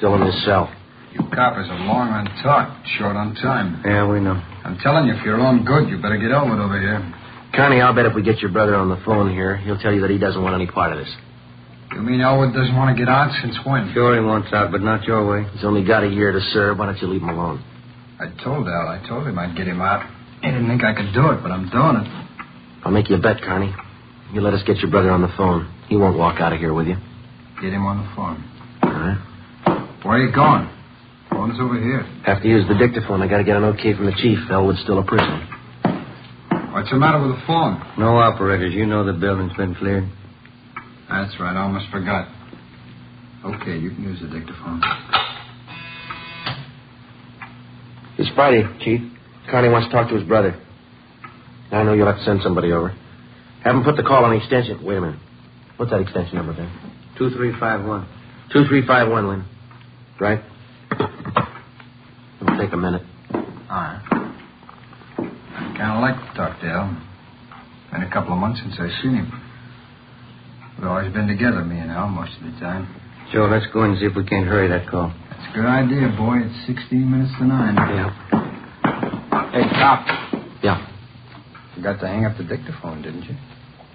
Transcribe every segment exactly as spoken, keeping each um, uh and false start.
Still in his cell. You coppers are long on talk, short on time. Yeah, we know. I'm telling you, if you're on good, you better get Elwood over here. Connie, I'll bet if we get your brother on the phone here, he'll tell you that he doesn't want any part of this. You mean Elwood doesn't want to get out? Since when? Sure he wants out, but not your way. He's only got a year to serve. Why don't you leave him alone? I told Al. I told him I'd get him out. He didn't think I could do it, but I'm doing it. I'll make you a bet, Connie. You let us get your brother on the phone. He won't walk out of here with you. Get him on the phone. All right. Where are you going? Phone's over here. Have to use the dictaphone. I got to get an okay from the chief. Elwood's still a prisoner. What's the matter with the phone? No operators. You know the building's been cleared. That's right. I almost forgot. Okay, you can use the dictaphone. It's Friday, Chief. Connie wants to talk to his brother. I know you'll have to send somebody over. Have him put the call on the extension. Wait a minute. What's that extension number, Ben? two three five one. two three five one, Lynn. Right? It'll take a minute. All right. I kind of like to talk to Al. Been a couple of months since I've seen him. We've always been together, me and Al, most of the time. Joe, let's go in and see if we can't hurry that call. That's a good idea, boy. It's sixteen minutes to nine. Yeah. Hey, cop. Yeah. Forgot to hang up the dictaphone, didn't you?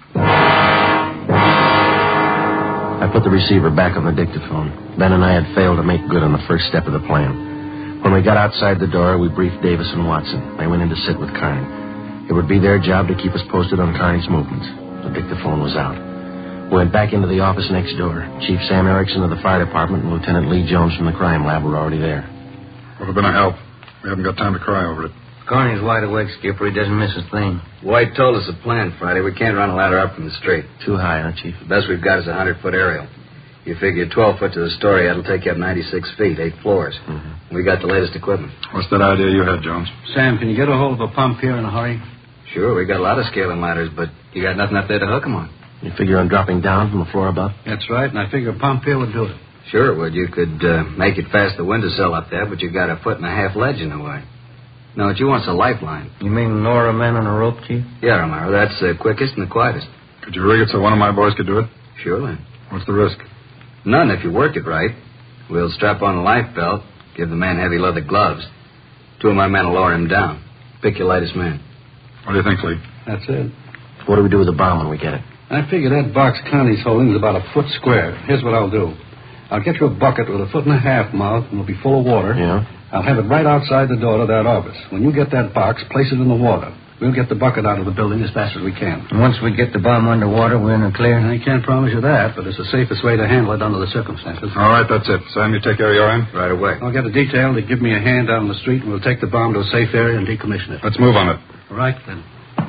I put the receiver back on the dictaphone. Ben and I had failed to make good on the first step of the plan. When we got outside the door, we briefed Davis and Watson. They went in to sit with Carney. It would be their job to keep us posted on Carney's movements. The dictaphone was out. We went back into the office next door. Chief Sam Erickson of the fire department and Lieutenant Lee Jones from the crime lab were already there. Would have been a help. We haven't got time to cry over it. Carney's wide awake, Skipper. He doesn't miss a thing. White told us the plan Friday. We can't run a ladder up from the street. Too high, huh, Chief? The best we've got is a hundred-foot aerial. You figure twelve foot to the story, that'll take you up ninety-six feet, eight floors. Mm-hmm. We got the latest equipment. What's that idea you had, Jones? Sam, can you get a hold of a pump here in a hurry? Sure, we got a lot of scaling ladders, but you got nothing up there to hook them on. You figure on dropping down from the floor above? That's right, and I figure a pump here would do it. Sure it would. You could uh, make it past the windowsill up there, but you've got a foot and a half ledge in the way. No, what you want's a lifeline. You mean lower a man on a rope, Chief? Yeah, Romero. That's the quickest and the quietest. Could you rig it so one of my boys could do it? Surely. What's the risk? None if you work it right. We'll strap on a life belt, give the man heavy leather gloves. Two of my men will lower him down. Pick your lightest man. What do you think, Lee? That's it. What do we do with the bomb when we get it? I figure that box Connie's holding is about a foot square. Here's what I'll do. I'll get you a bucket with a foot and a half mouth, and it'll be full of water. Yeah? I'll have it right outside the door to that office. When you get that box, place it in the water. We'll get the bucket out of the building as fast as we can. And once we get the bomb underwater, we're in the clear? I can't promise you that, but it's the safest way to handle it under the circumstances. All right, that's it. Sam, you take care of your end? Right away. I'll get a detail to give me a hand out on the street, and we'll take the bomb to a safe area and decommission it. Let's move on it. All right, then.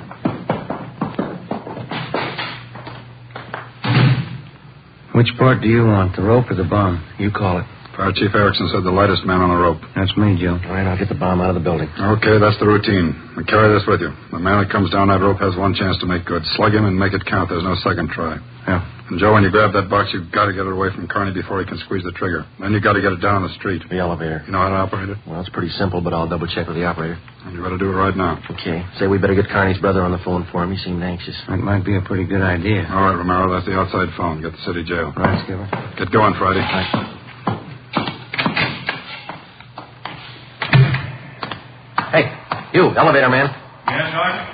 Which part do you want, the rope or the bomb? You call it. Fire Chief Erickson said the lightest man on the rope. That's me, Joe. All right, I'll get the bomb out of the building. Okay, that's the routine. And carry this with you. The man that comes down that rope has one chance to make good. Slug him and make it count. There's no second try. Yeah. And, Joe, when you grab that box, you've got to get it away from Carney before he can squeeze the trigger. Then you've got to get it down the street. The elevator. You know how to operate it? Well, it's pretty simple, but I'll double-check with the operator. And you better do it right now. Okay. Say we better get Carney's brother on the phone for him. He seemed anxious. That might be a pretty good idea. All right, Romero, that's the outside phone. Get the city jail. Right, Skipper. Get going, Friday. Right. Hey, you, elevator man. Yes, Sergeant?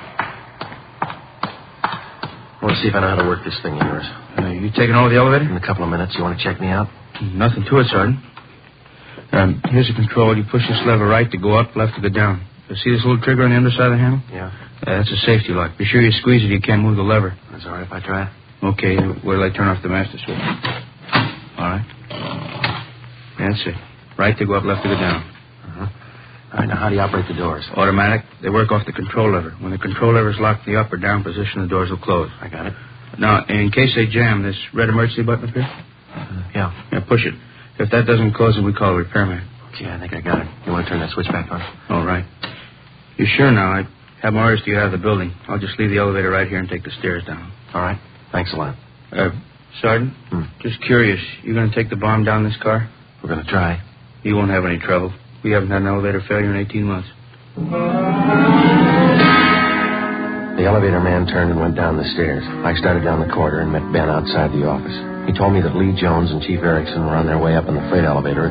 I want to see if I know how to work this thing of yours. Uh, you taking over the elevator? In a couple of minutes. You want to check me out? Nothing to it, Sergeant. Um, here's the control. You push this lever right to go up, left to go down. You see this little trigger on the underside of the handle? Yeah. Uh, that's a safety lock. Be sure you squeeze it. You can't move the lever. That's all right if I try. Okay. Wait till I turn off the master switch. All right. That's it. Right to go up, left to go down. Uh-huh. All right, now how do you operate the doors? Automatic. They work off the control lever. When the control lever is locked in the up or down position, the doors will close. I got it. Now, in case they jam, this red emergency button up here? Uh, yeah. Yeah, push it. If that doesn't close, then we call a repairman. Okay, I think I got it. You want to turn that switch back on? All right. You sure now? I have my orders to get out of the building. I'll just leave the elevator right here and take the stairs down. All right. Thanks a lot. Uh, Sergeant, hmm. just curious. You going to take the bomb down this car? We're going to try. You won't have any trouble. We haven't had an elevator failure in eighteen months. The elevator man turned and went down the stairs. I started down the corridor and met Ben outside the office. He told me that Lee Jones and Chief Erickson were on their way up in the freight elevator